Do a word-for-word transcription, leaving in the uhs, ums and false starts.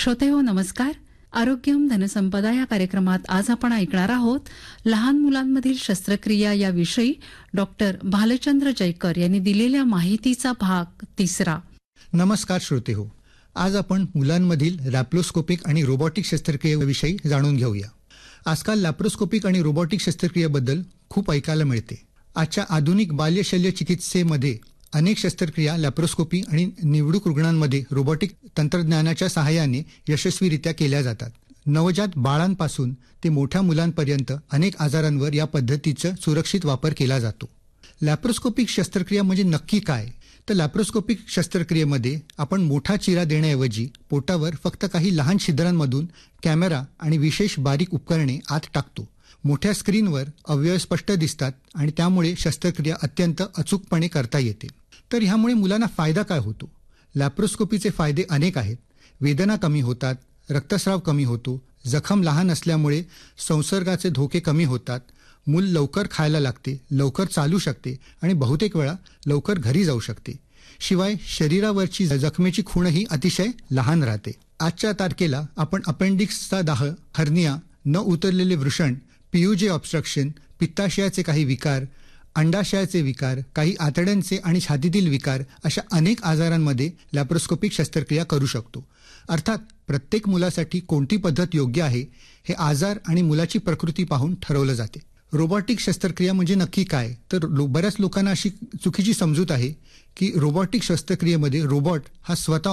श्रोतेहो नमस्कार. आरोग्यम धनसंपदा या कार्यक्रमात आज आपण ऐकणार आहोत लहान मुलांमधील शस्त्रक्रिया या विषयी डॉक्टर भालचंद्र जयकर यांनी दिलेल्या माहितीचा भाग तिसरा. नमस्कार श्रोतेहो, आज आपण मुलांमधील लॅप्रोस्कोपिक आणि रोबोटिक शस्त्रक्रियेविषयी जाणून घेऊया. आजकाल लॅप्रोस्कोपिक आणि रोबोटिक शस्त्रक्रियेबद्दल खूप ऐकायला मिळते. आजच्या आधुनिक बाल्यशल्य चिकित्सेमध्ये अनेक शस्त्रक्रिया लॅप्रोस्कोपी आणि निवडक रुग्णांमध्ये रोबोटिक तंत्रज्ञानाच्या सहाय्याने यशस्वीरित्या केल्या जातात. नवजात बाळांपासून ते मोठ्या मुलांपर्यंत अनेक आजारांवर या पद्धतीचा सुरक्षित वापर केला जातो. लॅप्रोस्कोपिक शस्त्रक्रिया म्हणजे नक्की काय? तर लॅप्रोस्कोपिक शस्त्रक्रियेमध्ये आपण मोठा चिरा देण्याऐवजी पोटावर फक्त काही लहान छिद्रांमधून कॅमेरा आणि विशेष बारीक उपकरणे आत टाकतो. मोठ्या स्क्रीनवर अवयव स्पष्ट दिसतात आणि त्यामुळे शस्त्रक्रिया अत्यंत अचूकपणे करता येते. तर ह्यामुळे मुलांना फायदा काय होतो? लॅप्रोस्कोपीचे फायदे अनेक आहेत. वेदना कमी होतात, रक्तस्राव कमी होतो, जखम लहान असल्यामुळे संसर्गाचे धोके कमी होतात, मूल लवकर खायला लागते, लवकर चालू शकते आणि बहुतेक वेळा लवकर घरी जाऊ शकते. शिवाय शरीरावरची जखमेची खूणही अतिशय लहान राहते. आजच्या तारखेला आपण अपेंडिक्सचा दाह, हर्निया, न उतरलेले वृषण, पीयूजे ऑब्स्ट्रक्शन, पित्ताशयाचे काही विकार, अंडाशयाचे विकार, काही आतड्यांचे आणि छातीतील विकार अशा अनेक आजारांमध्ये लॅप्रोस्कोपिक शस्त्रक्रिया करू शकतो. अर्थात प्रत्येक मुलासाठी कोणती पद्धत योग्य आहे हे आजार आणि मुलाची प्रकृती पाहून ठरवलं जाते. रोबोटिक शस्त्रक्रिया म्हणजे नक्की काय? तर लो बऱ्याच लोकांना अशी चुकीची समजूत आहे की रोबोटिक शस्त्रक्रियेमध्ये रोबोट हा स्वतः